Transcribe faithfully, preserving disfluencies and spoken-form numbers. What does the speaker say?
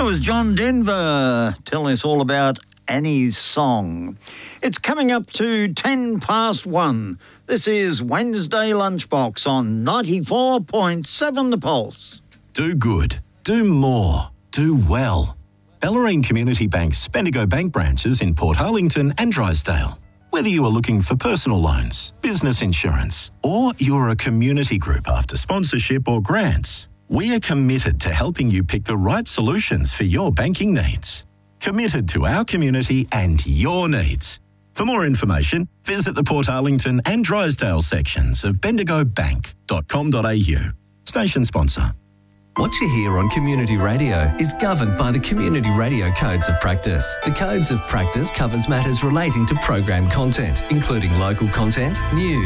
was John Denver telling us all about Annie's song. It's coming up to ten past one. This is Wednesday Lunchbox on ninety-four point seven The Pulse. Do good. Do more. Do well. Bellarine Community Bank's Bendigo Bank branches in Port Harlington and Drysdale. Whether you are looking for personal loans, business insurance, or you're a community group after sponsorship or grants, we are committed to helping you pick the right solutions for your banking needs. Committed to our community and your needs. For more information, visit the Port Harlington and Drysdale sections of bendigo bank dot com dot a u. Station sponsor. What you hear on Community Radio is governed by the Community Radio Codes of Practice. The Codes of Practice covers matters relating to program content, including local content, news,